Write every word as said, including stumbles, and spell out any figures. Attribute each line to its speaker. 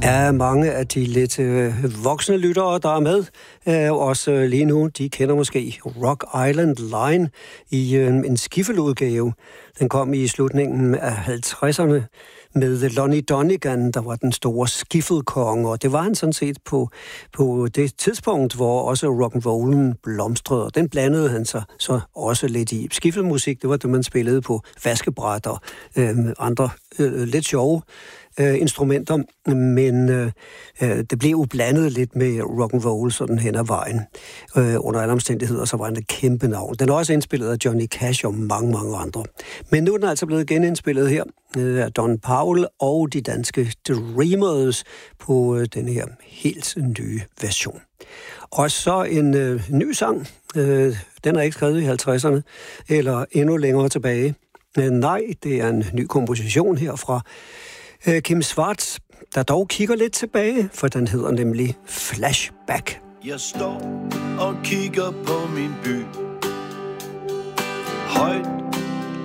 Speaker 1: Ja, mange af de lidt øh, voksne lyttere, der er med, øh, også øh, lige nu, de kender måske Rock Island Line i øh, en skiffeludgave. Den kom i slutningen af halvtredserne med Lonnie Donegan, der var den store skiffelkonge, og det var han sådan set på, på det tidspunkt, hvor også rock'n'rollen blomstrede, og den blandede han sig så også lidt i. Skiffelmusik, det var det, man spillede på vaskebræt og øh, andre øh, lidt sjove øh, instrumenter, men øh, det blev jo blandet lidt med rock'n'roll sådan hen ad vejen. Øh, under alle omstændigheder, så var han et kæmpe navn. Den er også indspillet af Johnny Cash og mange, mange andre. Men nu er den altså blevet genindspillet her øh, af Don Powell og de danske Dreamers på øh, den her helt nye version. Og så en øh, ny sang. Øh, den er ikke skrevet i halvtredserne, eller endnu længere tilbage. Øh, nej, det er en ny komposition her fra øh, Kim Schwartz, der dog kigger lidt tilbage, for den hedder nemlig Flashback.
Speaker 2: Jeg står og kigger på min by.